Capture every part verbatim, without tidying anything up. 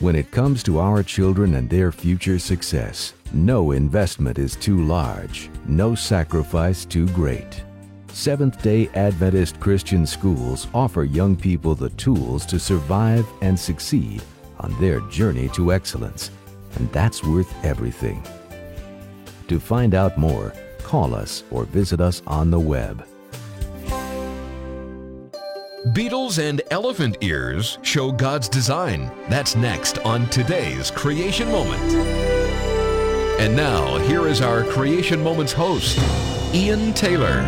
When it comes to our children and their future success, no investment is too large, no sacrifice too great. Seventh-day Adventist Christian schools offer young people the tools to survive and succeed on their journey to excellence, and that's worth everything. To find out more, call us or visit us on the web. Beetles and elephant ears show God's design. That's next on today's Creation Moment. And now, here is our Creation Moments host, Ian Taylor.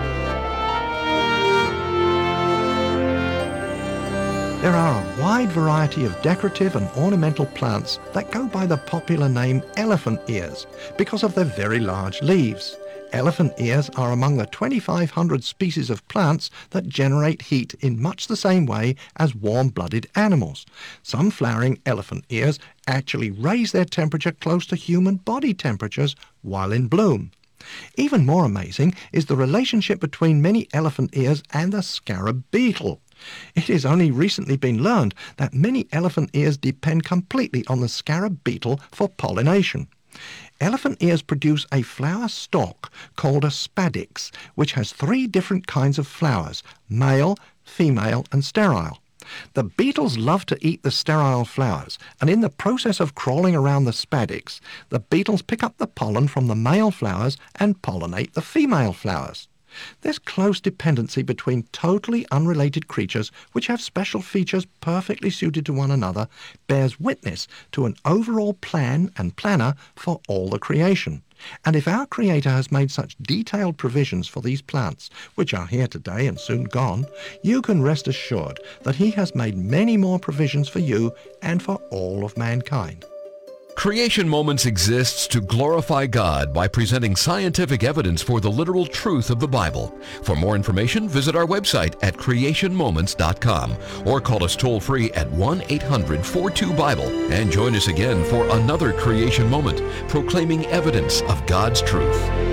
There are a wide variety of decorative and ornamental plants that go by the popular name elephant ears because of their very large leaves. Elephant ears are among the twenty-five hundred species of plants that generate heat in much the same way as warm-blooded animals. Some flowering elephant ears actually raise their temperature close to human body temperatures while in bloom. Even more amazing is the relationship between many elephant ears and the scarab beetle. It has only recently been learned that many elephant ears depend completely on the scarab beetle for pollination. Elephant ears produce a flower stalk called a spadix, which has three different kinds of flowers, male, female, and sterile. The beetles love to eat the sterile flowers, and in the process of crawling around the spadix, the beetles pick up the pollen from the male flowers and pollinate the female flowers. This close dependency between totally unrelated creatures which have special features perfectly suited to one another bears witness to an overall plan and planner for all the creation. And if our Creator has made such detailed provisions for these plants, which are here today and soon gone, you can rest assured that He has made many more provisions for you and for all of mankind. Creation Moments exists to glorify God by presenting scientific evidence for the literal truth of the Bible. For more information, visit our website at creation moments dot com or call us toll-free at one eight hundred forty-two Bible and join us again for another Creation Moment, proclaiming evidence of God's truth.